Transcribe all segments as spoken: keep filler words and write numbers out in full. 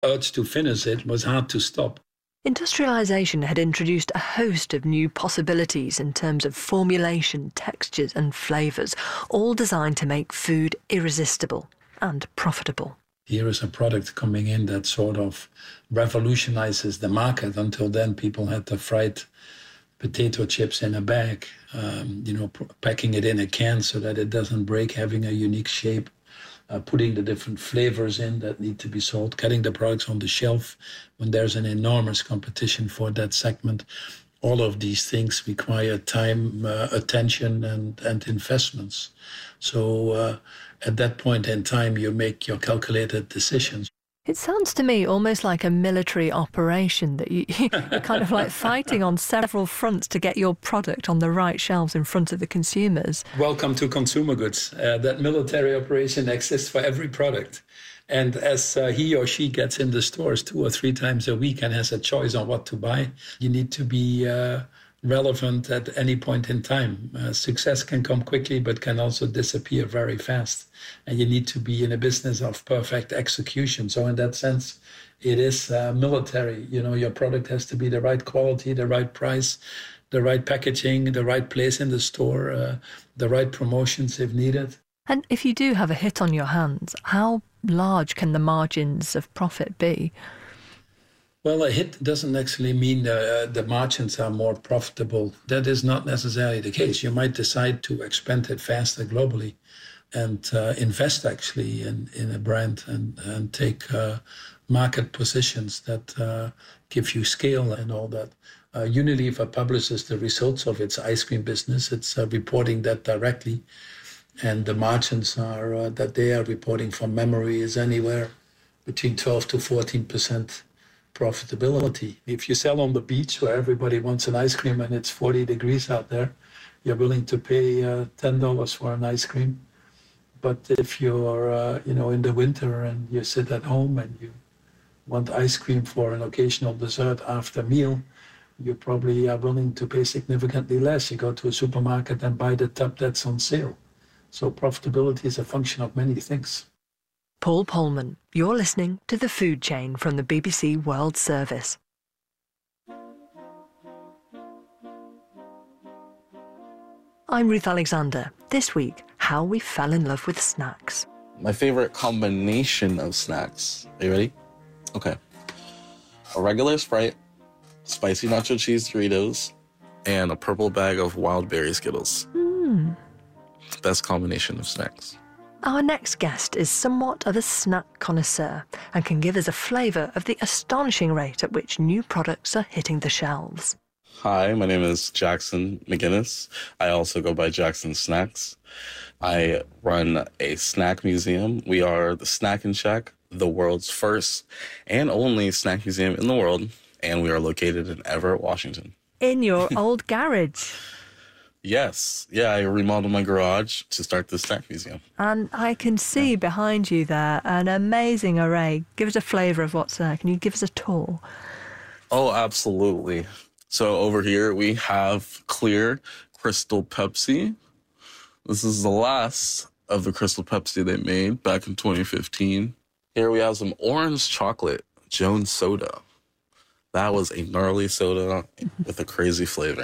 urge to finish it was hard to stop. Industrialisation had introduced a host of new possibilities in terms of formulation, textures and flavours, all designed to make food irresistible and profitable. Here is a product coming in that sort of revolutionizes the market. Until then, people had the fried potato chips in a bag, um, you know, packing it in a can so that it doesn't break, having a unique shape. Uh, putting the different flavors in that need to be sold, getting the products on the shelf when there's an enormous competition for that segment. All of these things require time, uh, attention, and, and investments. So uh, at that point in time, you make your calculated decisions. It sounds to me almost like a military operation that you, you're kind of like fighting on several fronts to get your product on the right shelves in front of the consumers. Welcome to consumer goods. Uh, that military operation exists for every product. And as uh, he or she gets in the stores two or three times a week and has a choice on what to buy, you need to be uh, relevant at any point in time. Uh, success can come quickly, but can also disappear very fast. And you need to be in a business of perfect execution. So in that sense, it is uh, military. You know, your product has to be the right quality, the right price, the right packaging, the right place in the store, uh, the right promotions if needed. And if you do have a hit on your hands, how large can the margins of profit be? Well, a hit doesn't actually mean uh, the margins are more profitable. That is not necessarily the case. You might decide to expand it faster globally and uh, invest actually in, in a brand and, and take uh, market positions that uh, give you scale and all that. Uh, Unilever publishes the results of its ice cream business. It's uh, reporting that directly. And the margins are uh, that they are reporting from memory is anywhere between twelve to fourteen percent. Profitability. If you sell on the beach where everybody wants an ice cream and it's forty degrees out there, you're willing to pay uh, ten dollars for an ice cream. But if you're, uh, you know, in the winter and you sit at home and you want ice cream for an occasional dessert after meal, you probably are willing to pay significantly less. You go to a supermarket and buy the tub that's on sale. So profitability is a function of many things. Paul Polman, you're listening to The Food Chain from the B B C World Service. I'm Ruth Alexander. This week, how we fell in love with snacks. My favorite combination of snacks. Are you ready? Okay. A regular Sprite, spicy nacho cheese Doritos, and a purple bag of wild berry Skittles. Mm. Best combination of snacks. Our next guest is somewhat of a snack connoisseur and can give us a flavour of the astonishing rate at which new products are hitting the shelves. Hi, my name is Jackson McGuinness. I also go by Jackson Snacks. I run a snack museum. We are the Snack and Shack, the world's first and only snack museum in the world, and we are located in Everett, Washington. In your old garage? Yes. Yeah, I remodeled my garage to start the snack museum. And I can see behind you there an amazing array. Give us a flavour of what's there. Can you give us a tour? Oh, absolutely. So over here we have clear Crystal Pepsi. This is the last of the Crystal Pepsi they made back in twenty fifteen. Here we have some orange chocolate Jones soda. That was a gnarly soda with a crazy flavor.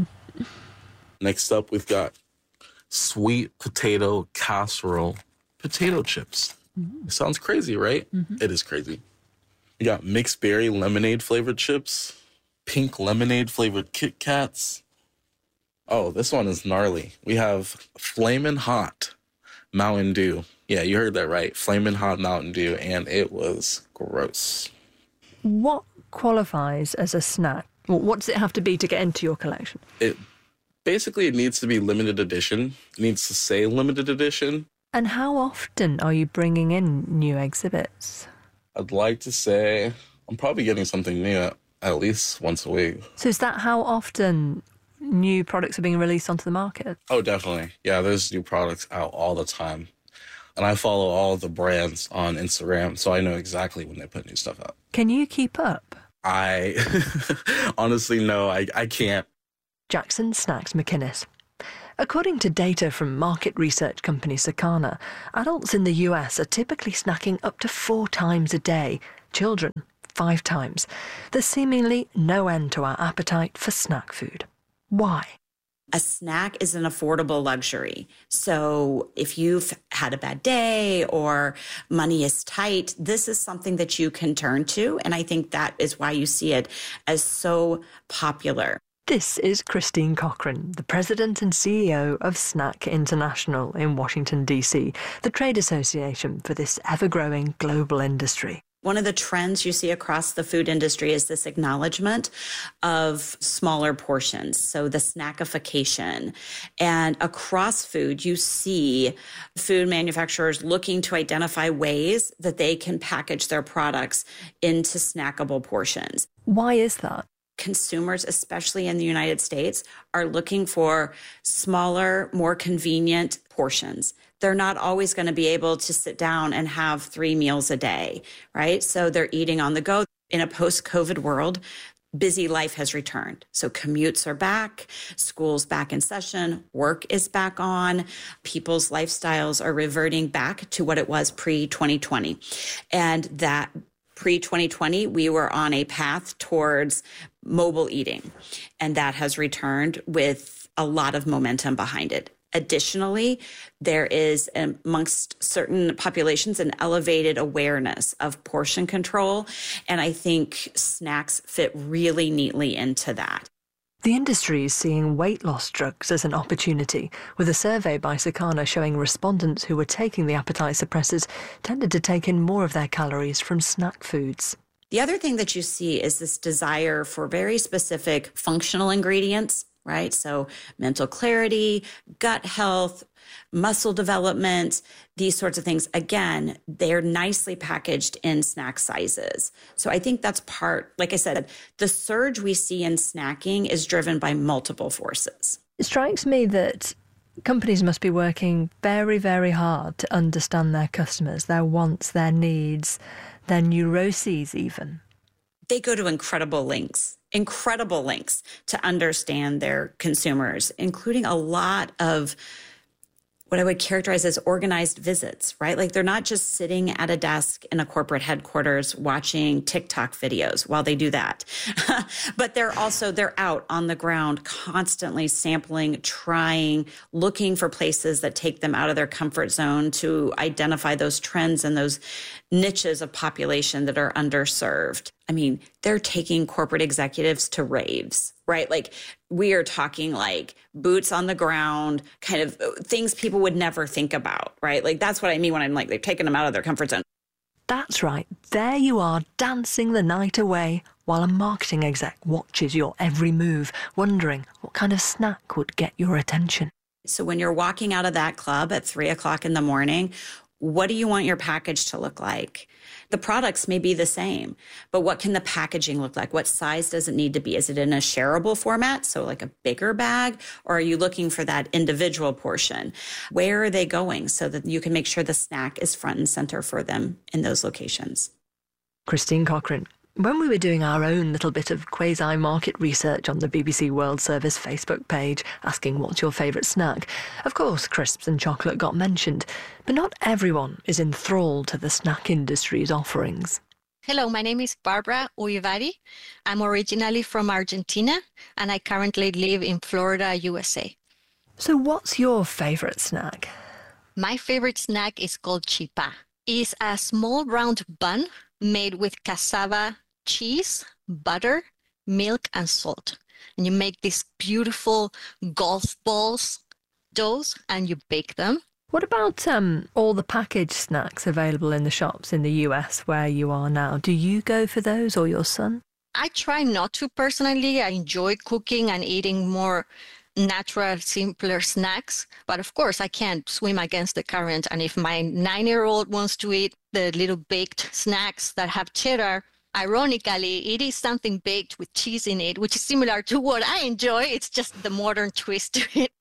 Next up, we've got sweet potato casserole potato chips. Mm-hmm. It sounds crazy, right? Mm-hmm. It is crazy. We got mixed berry lemonade flavored chips, pink lemonade flavored Kit Kats. Oh, this one is gnarly. We have Flamin' Hot Mountain Dew. Yeah, you heard that right. Flamin' Hot Mountain Dew, and it was gross. What qualifies as a snack? What does it have to be to get into your collection? It Basically, it needs to be limited edition. It needs to say limited edition. And how often are you bringing in new exhibits? I'd like to say I'm probably getting something new at, at least once a week. So is that how often new products are being released onto the market? Oh, definitely. Yeah, there's new products out all the time. And I follow all the brands on Instagram, so I know exactly when they put new stuff out. Can you keep up? I honestly, no, I, I can't. Jackson Snacks McInnes. According to data from market research company Circana, adults in the U S are typically snacking up to four times a day, children five times. There's seemingly no end to our appetite for snack food. Why? A snack is an affordable luxury. So if you've had a bad day or money is tight, this is something that you can turn to. And I think that is why you see it as so popular. This is Christine Cochran, the president and C E O of Snack International in Washington, D C, the trade association for this ever-growing global industry. One of the trends you see across the food industry is this acknowledgement of smaller portions, so the snackification. And across food, you see food manufacturers looking to identify ways that they can package their products into snackable portions. Why is that? Consumers, especially in the United States, are looking for smaller, more convenient portions. They're not always going to be able to sit down and have three meals a day, right? So they're eating on the go. In a post-COVID world, busy life has returned. So commutes are back, school's back in session, work is back on, people's lifestyles are reverting back to what it was pre twenty twenty. And that pre twenty twenty, we were on a path towards mobile eating, and that has returned with a lot of momentum behind it. Additionally, there is amongst certain populations an elevated awareness of portion control, and I think snacks fit really neatly into that. The industry is seeing weight loss drugs as an opportunity, with a survey by Circana showing respondents who were taking the appetite suppressors tended to take in more of their calories from snack foods. The other thing that you see is this desire for very specific functional ingredients, right? So mental clarity, gut health, muscle development, these sorts of things. Again, they're nicely packaged in snack sizes. So I think that's part, like I said, the surge we see in snacking is driven by multiple forces. It strikes me that companies must be working very, very hard to understand their customers, their wants, their needs, their neuroses even. They go to incredible lengths, incredible lengths to understand their consumers, including a lot of what I would characterize as organized visits, right? Like they're not just sitting at a desk in a corporate headquarters watching TikTok videos while they do that, but they're also, they're out on the ground constantly sampling, trying, looking for places that take them out of their comfort zone to identify those trends and those niches of population that are underserved. I mean, they're taking corporate executives to raves, right? Like we are talking like boots on the ground, kind of things people would never think about, right? Like that's what I mean when I'm like, they're taking them out of their comfort zone. That's right. There you are, dancing the night away while a marketing exec watches your every move, wondering what kind of snack would get your attention. So when you're walking out of that club at three o'clock in the morning, what do you want your package to look like? The products may be the same, but what can the packaging look like? What size does it need to be? Is it in a shareable format, so like a bigger bag, or are you looking for that individual portion? Where are they going so that you can make sure the snack is front and center for them in those locations? Christine Cochran. When we were doing our own little bit of quasi-market research on the B B C World Service Facebook page, asking what's your favourite snack, of course crisps and chocolate got mentioned, but not everyone is enthralled to the snack industry's offerings. Hello, my name is Barbara Uivari. I'm originally from Argentina, and I currently live in Florida, U S A. So what's your favourite snack? My favourite snack is called chipa. It's a small round bun made with cassava, cheese, butter, milk, and salt. And you make these beautiful golf balls, doughs, and you bake them. What about um, all the packaged snacks available in the shops in the U S where you are now? Do you go for those or your son? I try not to personally. I enjoy cooking and eating more natural, simpler snacks. But of course, I can't swim against the current. And if my nine-year-old wants to eat the little baked snacks that have cheddar, ironically, it is something baked with cheese in it, which is similar to what I enjoy. It's just the modern twist to it.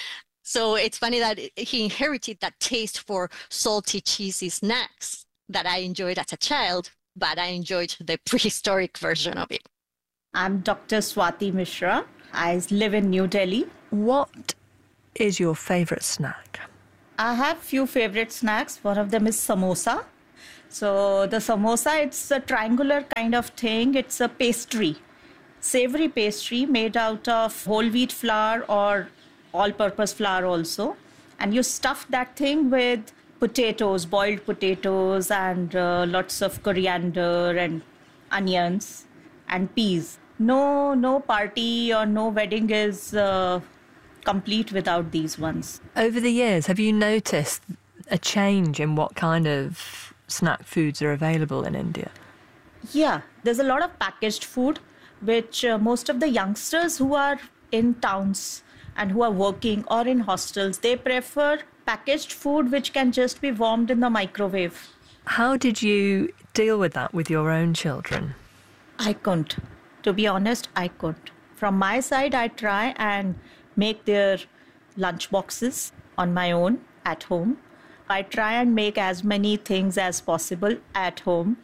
So it's funny that he inherited that taste for salty, cheesy snacks that I enjoyed as a child, but I enjoyed the prehistoric version of it. I'm Doctor Swati Mishra. I live in New Delhi. What is your favorite snack? I have few favorite snacks. One of them is samosa. So the samosa, it's a triangular kind of thing. It's a pastry, savory pastry made out of whole wheat flour or all-purpose flour also. And you stuff that thing with potatoes, boiled potatoes, and uh, lots of coriander and onions and peas. No, no party or no wedding is uh, complete without these ones. Over the years, have you noticed a change in what kind of snack foods are available in India? Yeah, there's a lot of packaged food, which uh, most of the youngsters who are in towns and who are working or in hostels, they prefer packaged food which can just be warmed in the microwave. How did you deal with that with your own children? I couldn't. To be honest, I couldn't. From my side, I try and make their lunch boxes on my own at home. I try and make as many things as possible at home.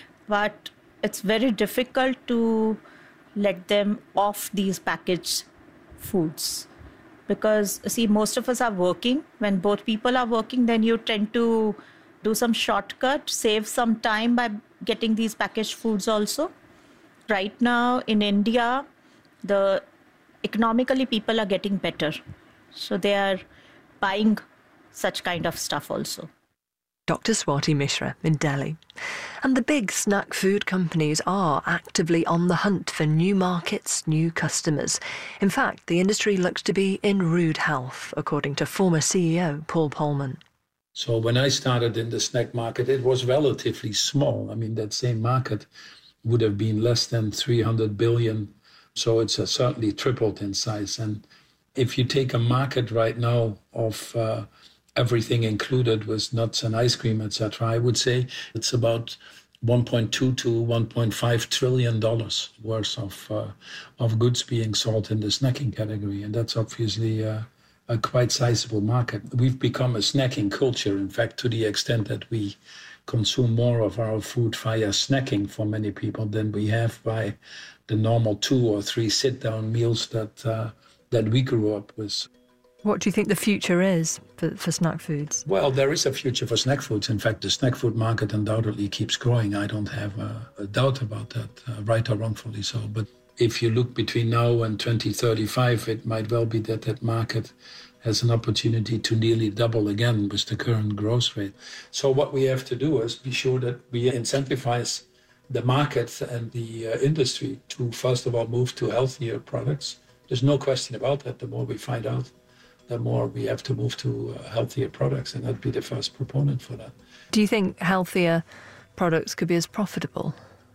But it's very difficult to let them off these packaged foods. Because, see, most of us are working. When both people are working, then you tend to do some shortcut, save some time by getting these packaged foods also. Right now in India, the economically people are getting better. So they are buying such kind of stuff also. Doctor Swati Mishra in Delhi. And the big snack food companies are actively on the hunt for new markets, new customers. In fact, the industry looks to be in rude health, according to former C E O Paul Polman. So when I started in the snack market, it was relatively small. I mean, that same market would have been less than three hundred billion. So it's uh, certainly tripled in size. And if you take a market right now of uh, everything included with nuts and ice cream, et cetera, I would say it's about one point two to one point five trillion dollars worth of uh, of goods being sold in the snacking category. And that's obviously uh, a quite sizable market. We've become a snacking culture, in fact, to the extent that we consume more of our food via snacking for many people than we have by the normal two or three sit-down meals that uh, that we grew up with. What do you think the future is for, for snack foods? Well, there is a future for snack foods. In fact, the snack food market undoubtedly keeps growing. I don't have a, a doubt about that, uh, right or wrongfully so. But if you look between now and twenty thirty-five, it might well be that that market has an opportunity to nearly double again with the current growth rate. So what we have to do is be sure that we incentivize the market and the uh, industry to, first of all, move to healthier products. There's no question about that. The more we find out, the more we have to move to uh, healthier products, and I'd be the first proponent for that. Do you think healthier products could be as profitable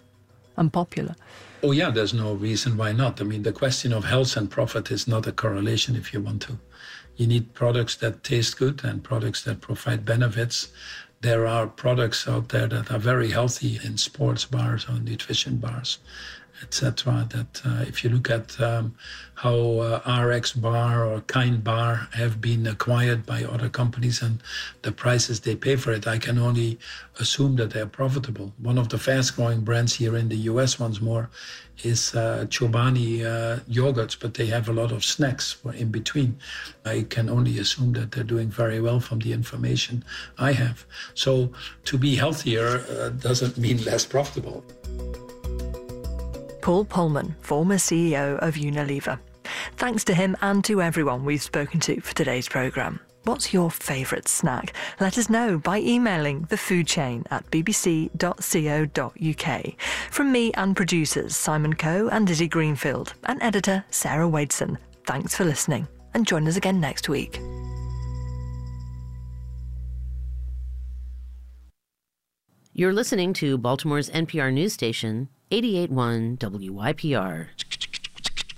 and popular? Oh yeah, there's no reason why not. I mean, the question of health and profit is not a correlation if you want to. You need products that taste good and products that provide benefits. There are products out there that are very healthy in sports bars or nutrition bars, et cetera. That uh, if you look at um, how uh, R X Bar or Kind Bar have been acquired by other companies and the prices they pay for it, I can only assume that they're profitable. One of the fast-growing brands here in the U S, once more, is uh, Chobani uh, yogurts, but they have a lot of snacks for in between. I can only assume that they're doing very well from the information I have. So to be healthier uh, doesn't mean less profitable. Paul Polman, former C E O of Unilever. Thanks to him and to everyone we've spoken to for today's programme. What's your favourite snack? Let us know by emailing the food chain at b b c dot co dot u k. From me and producers Simon Coe and Izzy Greenfield, and editor Sarah Wadeson. Thanks for listening, and join us again next week. You're listening to Baltimore's N P R news station, eighty-eight point one W Y P R.